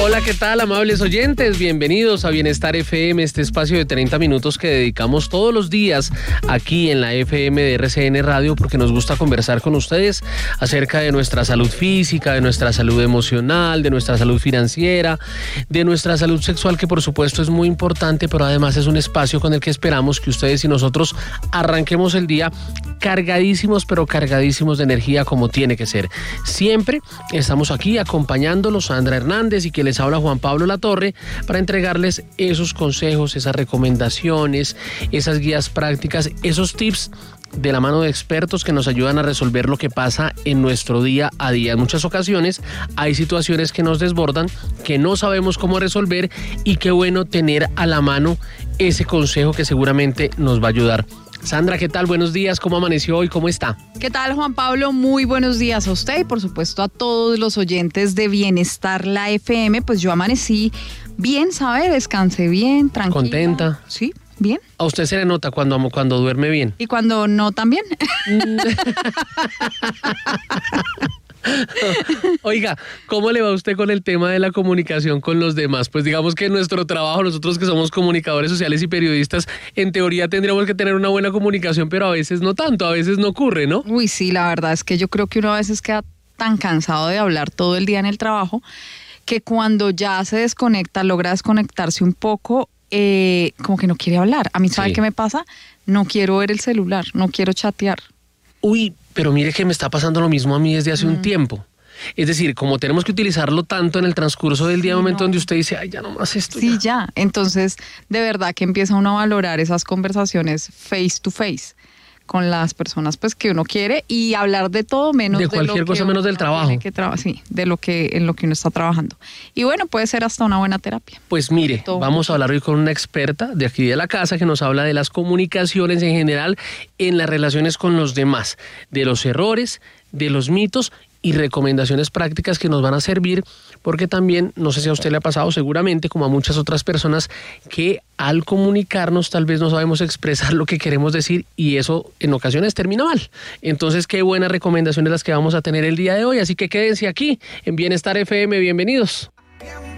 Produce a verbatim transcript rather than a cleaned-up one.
Hola, ¿qué tal, amables oyentes? Bienvenidos a Bienestar F M, este espacio de treinta minutos que dedicamos todos los días aquí en la F M de R C N Radio, porque nos gusta conversar con ustedes acerca de nuestra salud física, de nuestra salud emocional, de nuestra salud financiera, de nuestra salud sexual, que por supuesto es muy importante, pero además es un espacio con el que esperamos que ustedes y nosotros arranquemos el día cargadísimos, pero cargadísimos de energía, como tiene que ser. Siempre estamos aquí acompañándolos, Sandra Hernández, y que les habla Juan Pablo Latorre, para entregarles esos consejos, esas recomendaciones, esas guías prácticas, esos tips de la mano de expertos que nos ayudan a resolver lo que pasa en nuestro día a día. En muchas ocasiones hay situaciones que nos desbordan, que no sabemos cómo resolver, y qué bueno tener a la mano ese consejo que seguramente nos va a ayudar. Sandra, ¿qué tal? Buenos días, ¿cómo amaneció hoy? ¿Cómo está? ¿Qué tal, Juan Pablo? Muy buenos días a usted y por supuesto a todos los oyentes de Bienestar, la F M. Pues yo amanecí bien, ¿sabe? Descansé bien, tranquila. ¿Contenta? Sí, bien. ¿A usted se le nota cuando, cuando duerme bien? ¿Y cuando no también? Oiga, ¿cómo le va a usted con el tema de la comunicación con los demás? Pues digamos que en nuestro trabajo, nosotros que somos comunicadores sociales y periodistas, en teoría tendríamos que tener una buena comunicación, pero a veces no tanto, a veces no ocurre, ¿no? Uy, sí, la verdad es que yo creo que uno a veces queda tan cansado de hablar todo el día en el trabajo, que cuando ya se desconecta, logra desconectarse un poco, eh, como que no quiere hablar. A mí, ¿sabe Sí. qué me pasa? No quiero ver el celular, no quiero chatear. Uy, pero mire que me está pasando lo mismo a mí desde hace mm. un tiempo. Es decir, como tenemos que utilizarlo tanto en el transcurso del día, Sí, momento no. donde usted dice, ay, ya no más esto. Sí, ya. ya. Entonces, de verdad que empieza uno a valorar esas conversaciones face to face con las personas pues que uno quiere, y hablar de todo menos de de cualquier lo que cosa menos del uno trabajo. tiene que traba- sí, de lo que en lo que uno está trabajando. Y bueno, puede ser hasta una buena terapia. Pues mire, Todo. vamos a hablar hoy con una experta de aquí de la casa que nos habla de las comunicaciones en general en las relaciones con los demás, de los errores, de los mitos y recomendaciones prácticas que nos van a servir, porque también, no sé si a usted le ha pasado, seguramente, como a muchas otras personas, que al comunicarnos tal vez no sabemos expresar lo que queremos decir, y eso en ocasiones termina mal. Entonces, qué buenas recomendaciones las que vamos a tener el día de hoy, así que quédense aquí en Bienestar F M, bienvenidos.